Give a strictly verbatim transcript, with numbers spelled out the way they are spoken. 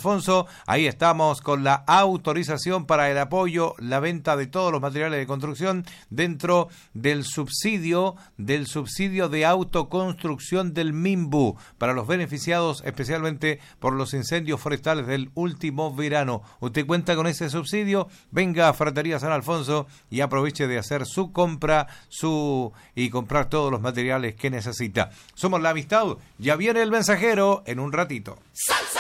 Alfonso. Ahí estamos con la autorización para el apoyo, la venta de todos los materiales de construcción dentro del subsidio, del subsidio de autoconstrucción del MIMBU, para los beneficiados especialmente por los incendios forestales del último verano. Usted cuenta con ese subsidio, venga a Ferretería San Alfonso y aproveche de hacer su compra su y comprar todos los materiales que necesita. Somos La Amistad, ya viene el mensajero en un ratito. ¡Salsa!